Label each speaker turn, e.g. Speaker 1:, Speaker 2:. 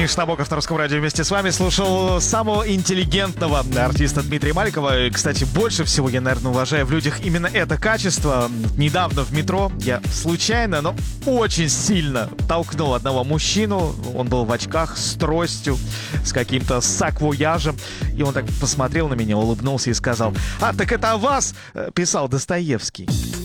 Speaker 1: Миша Набоков на Русском радио вместе с вами. Слушал самого интеллигентного артиста Дмитрия Маликова. И, кстати, больше всего я, наверное, уважаю в людях именно это качество. Недавно в метро я случайно, но очень сильно толкнул одного мужчину. Он был в очках, с тростью, с каким-то саквояжем. И он так посмотрел на меня, улыбнулся и сказал: «А, так это о вас писал Достоевский».